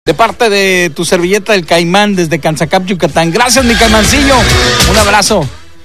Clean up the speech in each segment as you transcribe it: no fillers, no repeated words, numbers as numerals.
De parte de tu servilleta del Caimán desde Canzacap, Yucatán. Gracias, mi Caimancillo. Un abrazo.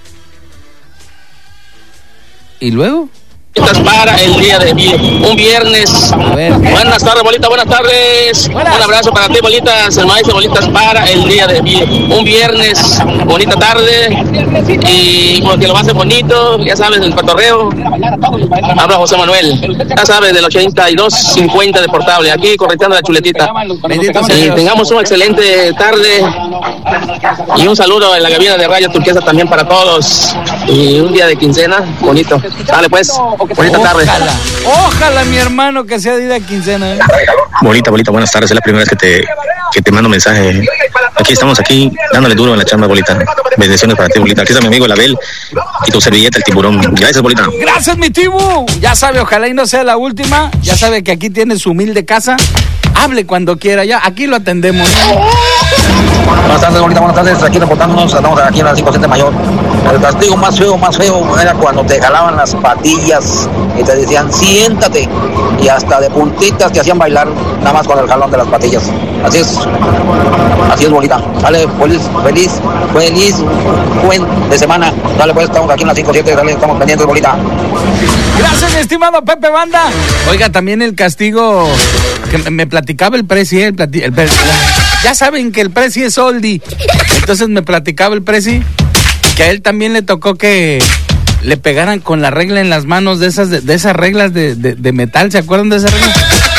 ¿Y luego? Para el día de un viernes. Buenas tardes, bolita, buenas tardes. Un abrazo para ti, bolitas, el maestro bolitas para el día de un viernes, bonita tarde. Y como que lo hace bonito, ya sabes, el cotorreo. Habla José Manuel, ya sabes, del 8250 de Portable, aquí correteando la chuletita. Y tengamos una excelente tarde. Y un saludo en la gavina de Raya Turquesa también para todos. Y un día de quincena, bonito. Dale pues. Bonita tarde. Ojalá, mi hermano, que sea día de quincena. Bolita, buenas tardes. Es la primera vez que te mando mensaje. Aquí estamos, dándole duro en la chamba, bolita. Bendiciones para ti, bolita. Aquí está mi amigo el Abel y tu servilleta, el tiburón. Gracias, bolita. Gracias, mi tibu. Ya sabe, ojalá y no sea la última. Ya sabe que aquí tiene su humilde casa. Hable cuando quiera, ya. Aquí lo atendemos. Buenas tardes, bolita, buenas tardes. Aquí reportándonos, estamos aquí en la 57 Mayor. El castigo más feo era cuando te jalaban las patillas y te decían siéntate, y hasta de puntitas te hacían bailar nada más con el jalón de las patillas. Así es, bolita. Dale, feliz buen de semana. Dale, pues, estamos aquí en la 57, dale, estamos pendientes, bolita. Gracias, mi estimado Pepe Banda. Oiga, también el castigo que me platicaba el Prezi, ya saben que el Prezi es oldie. Entonces me platicaba el Prezi que a él también le tocó que le pegaran con la regla en las manos de esas reglas de metal. ¿Se acuerdan de esas reglas?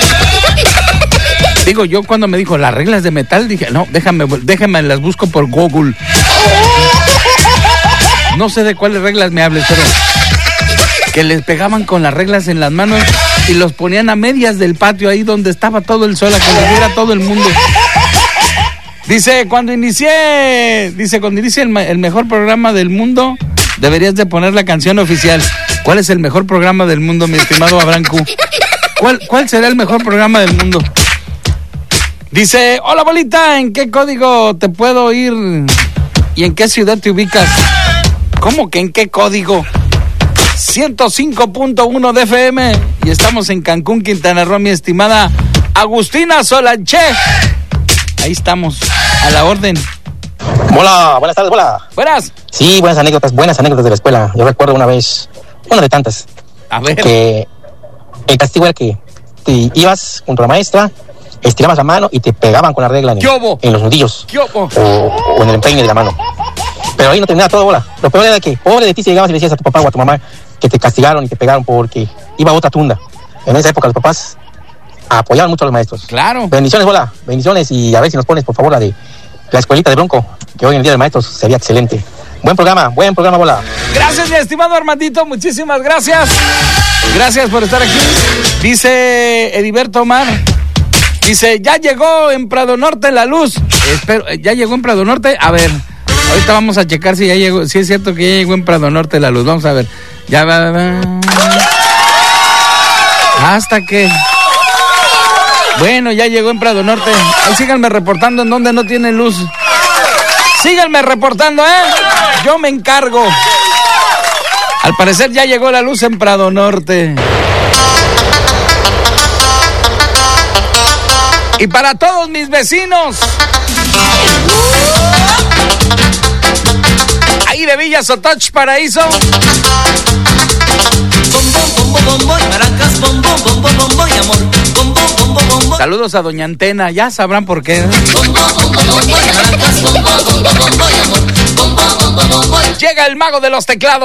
Digo, yo cuando me dijo las reglas de metal, dije, no, déjame las busco por Google. No sé de cuáles reglas me hables, pero que les pegaban con las reglas en las manos y los ponían a medias del patio, ahí donde estaba todo el sol, a que lo viera todo el mundo. Dice, cuando inicie el mejor programa del mundo, deberías de poner la canción oficial. ¿Cuál es el mejor programa del mundo, mi estimado Abraham Q? ¿Cuál será el mejor programa del mundo? Dice, hola, bolita, ¿en qué código te puedo ir y en qué ciudad te ubicas? ¿Cómo que en qué código? 105.1 de FM y estamos en Cancún, Quintana Roo, mi estimada Agustina Solanche. Ahí estamos, a la orden. Hola, buenas tardes, hola. Buenas. Sí, buenas anécdotas de la escuela. Yo recuerdo una vez, una de tantas, a ver, que el castigo era que te ibas junto a la maestra, estirabas la mano y te pegaban con la regla en los nudillos o en el empeine de la mano. Pero ahí no terminaba todo, bola. Lo peor era que, pobre de ti, si llegabas y le decías a tu papá o a tu mamá que te castigaron y te pegaron porque iba a otra tunda. En esa época los papás apoyaban mucho a los maestros. Claro. Bendiciones, bola. Bendiciones, y a ver si nos pones, por favor, la de la escuelita de Bronco, que hoy en el Día de Maestros sería excelente. Buen programa, bola. Gracias, mi estimado Armandito, muchísimas gracias. Gracias por estar aquí. Dice Heriberto Omar. Dice, ya llegó en Prado Norte la luz. ¿Ya llegó en Prado Norte? A ver, ahorita vamos a checar si ya llegó, si es cierto que ya llegó en Prado Norte la luz. Vamos a ver. Ya va. Hasta que... Bueno, ya llegó en Prado Norte. Ahí síganme reportando en donde no tiene luz. Síganme reportando, yo me encargo. Al parecer ya llegó la luz en Prado Norte. Y para todos mis vecinos ahí de Villa Sotoch, Paraíso. Saludos a Doña Antena, ya sabrán por qué. Llega el mago de los teclados.